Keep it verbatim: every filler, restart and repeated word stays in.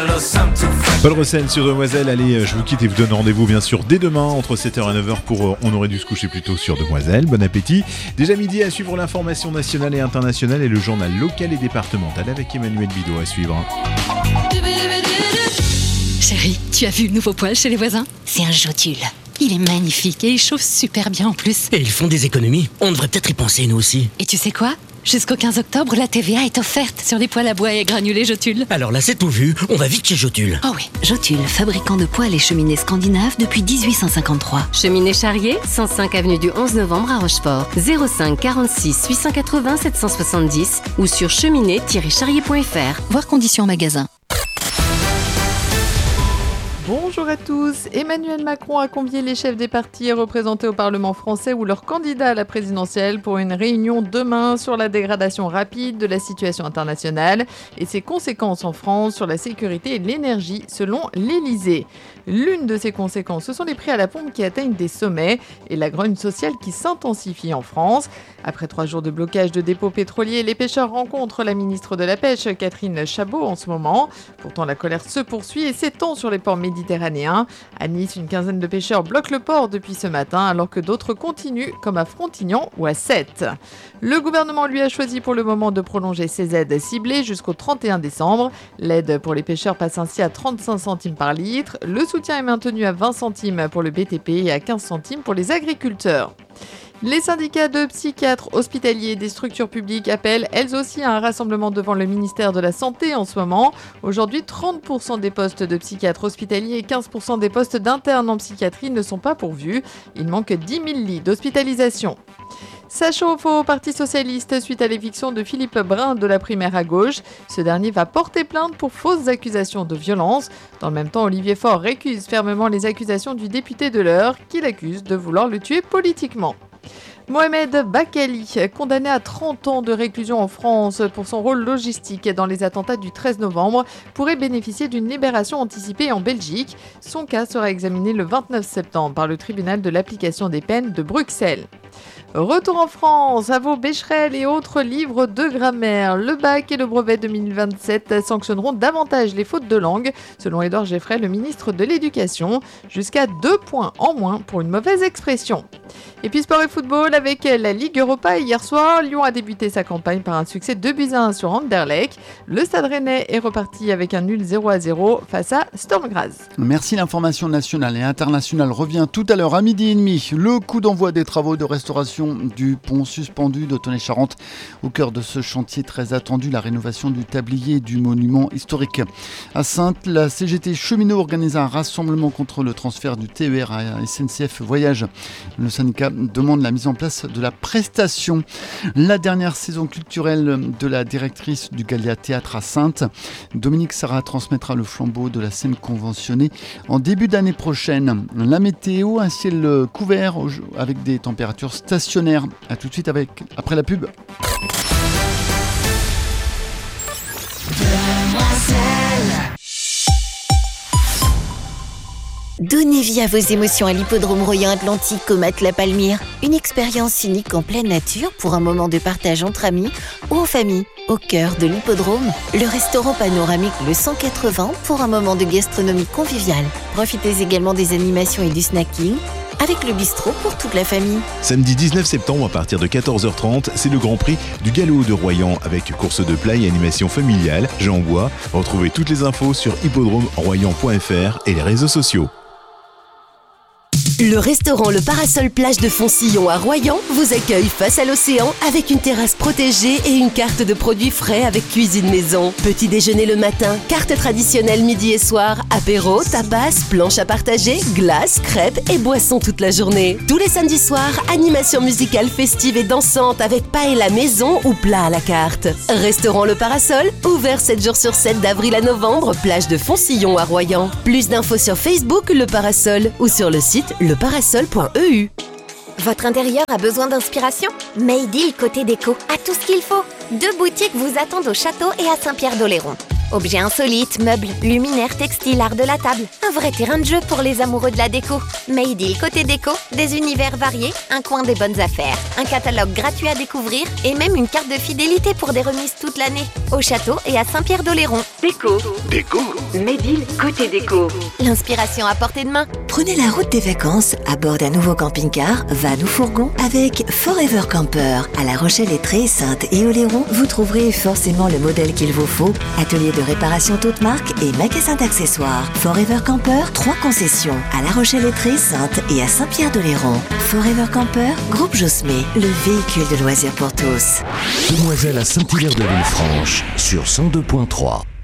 Paul Rosen sur Demoiselle. Allez, je vous quitte et vous donne rendez-vous bien sûr dès demain entre sept heures et neuf heures pour euh, On aurait dû se coucher plus tôt sur Demoiselle. Bon appétit. Déjà midi à suivre l'information nationale et internationale et le journal local et départemental avec Emmanuel Bidot à suivre. Chérie, tu as vu le nouveau poêle chez les voisins ? C'est un Jotule. Il est magnifique et il chauffe super bien en plus. Et ils font des économies. On devrait peut-être y penser nous aussi. Et tu sais quoi ? Jusqu'au quinze octobre, la T V A est offerte sur les poêles à bois et granulés Jotule. Alors là, c'est tout vu. On va vite chez Jotule. Oh oui. Jotule, fabricant de poêles et cheminées scandinaves depuis dix-huit cent cinquante-trois. Cheminée Charrier, cent cinq avenue du onze novembre à Rochefort. zéro cinq quarante-six huit cent quatre-vingts sept cent soixante-dix ou sur cheminée tiret charrier point f r. Voir conditions en magasin. Bonjour à tous. Emmanuel Macron a convié les chefs des partis représentés au Parlement français ou leurs candidats à la présidentielle pour une réunion demain sur la dégradation rapide de la situation internationale et ses conséquences en France sur la sécurité et l'énergie, selon l'Élysée. L'une de ces conséquences, ce sont les prix à la pompe qui atteignent des sommets et la grogne sociale qui s'intensifie en France. Après trois jours de blocage de dépôts pétroliers, les pêcheurs rencontrent la ministre de la Pêche, Catherine Chabot, en ce moment. Pourtant, la colère se poursuit et s'étend sur les ports méditerranéens. À Nice, une quinzaine de pêcheurs bloquent le port depuis ce matin, alors que d'autres continuent, comme à Frontignan ou à Sète. Le gouvernement, lui, a choisi pour le moment de prolonger ses aides ciblées jusqu'au trente et un décembre. L'aide pour les pêcheurs passe ainsi à trente-cinq centimes par litre. Le soutien est maintenu à vingt centimes pour le B T P et à quinze centimes pour les agriculteurs. Les syndicats de psychiatres hospitaliers des structures publiques appellent elles aussi à un rassemblement devant le ministère de la Santé en ce moment. Aujourd'hui, trente pour cent des postes de psychiatres hospitaliers et quinze pour cent des postes d'internes en psychiatrie ne sont pas pourvus. Il manque dix mille lits d'hospitalisation. Ça chauffe au Parti Socialiste suite à l'éviction de Philippe Brun de la primaire à gauche. Ce dernier va porter plainte pour fausses accusations de violence. Dans le même temps, Olivier Faure récuse fermement les accusations du député de l'Eure qui l'accuse de vouloir le tuer politiquement. Mohamed Bakali, condamné à trente ans de réclusion en France pour son rôle logistique dans les attentats du treize novembre, pourrait bénéficier d'une libération anticipée en Belgique. Son cas sera examiné le vingt-neuf septembre par le tribunal de l'application des peines de Bruxelles. Retour en France, à vos Becherel et autres livres de grammaire. Le bac et le brevet deux mille vingt-sept sanctionneront davantage les fautes de langue, selon Édouard Geffray, le ministre de l'Éducation, jusqu'à deux points en moins pour une mauvaise expression. Et puis sport et football avec la Ligue Europa. Hier soir, Lyon a débuté sa campagne par un succès deux buts à un sur Anderlecht. Le Stade Rennais est reparti avec un nul zéro à zéro face à Sturm Graz. Merci, l'information nationale et internationale revient tout à l'heure à midi et demi. Le coup d'envoi des travaux de restauration du pont suspendu d'Autonnet-Charente. Au cœur de ce chantier très attendu, la rénovation du tablier du monument historique. À Saintes, la C G T Cheminots organise un rassemblement contre le transfert du T E R à S N C F Voyage. Le syndicat demande la mise en place de la prestation. La dernière saison culturelle de la directrice du Gallia Théâtre à Saintes, Dominique Sarah, transmettra le flambeau de la scène conventionnée en début d'année prochaine. La météo, un ciel couvert avec des températures stationnaires. A tout de suite avec, après la pub. Donnez vie à vos émotions à l'hippodrome Royan Atlantique au Matelas Palmyre. Une expérience unique en pleine nature pour un moment de partage entre amis ou en famille. Au cœur de l'hippodrome, le restaurant panoramique Le cent quatre-vingts pour un moment de gastronomie conviviale. Profitez également des animations et du snacking avec le bistrot pour toute la famille. Samedi dix-neuf septembre à partir de quatorze heures trente, c'est le Grand Prix du Galop de Royan avec course de plat et animation familiale. Jean Bois. Retrouvez toutes les infos sur hippodrome royan point f r et les réseaux sociaux. Le restaurant Le Parasol Plage de Foncillon à Royan vous accueille face à l'océan avec une terrasse protégée et une carte de produits frais avec cuisine maison. Petit déjeuner le matin, carte traditionnelle midi et soir, apéro, tapas, planche à partager, glace, crêpes et boissons toute la journée. Tous les samedis soirs, animation musicale festive et dansante avec paella maison ou plat à la carte. Restaurant Le Parasol, ouvert sept jours sur sept d'avril à novembre, plage de Foncillon à Royan. Plus d'infos sur Facebook Le Parasol ou sur le site le parasol point e u. Votre intérieur a besoin d'inspiration ? Maydeal Côté Déco a tout ce qu'il faut. Deux boutiques vous attendent au château et à Saint-Pierre-d'Oléron. Objets insolites, meubles, luminaires, textiles, art de la table. Un vrai terrain de jeu pour les amoureux de la déco. Maydeal Côté Déco, des univers variés, un coin des bonnes affaires, un catalogue gratuit à découvrir et même une carte de fidélité pour des remises toute l'année. Au château et à Saint-Pierre-d'Oléron. Déco. Déco. Made in côté déco. L'inspiration à portée de main. Prenez la route des vacances à bord d'un nouveau camping-car, van ou fourgon avec Forever Camper. À La Rochelle-Lettrée, Sainte et Oléron, vous trouverez forcément le modèle qu'il vous faut. Atelier de réparation toute marque et magasin d'accessoires. Forever Camper, trois concessions. À La Rochelle-Lettrée, Sainte et à Saint-Pierre-d'Oléron. Forever Camper, groupe Josmé, le véhicule de loisirs pour tous. Demoiselle à Saint-Hilaire-de-Villefranche sur cent deux point trois.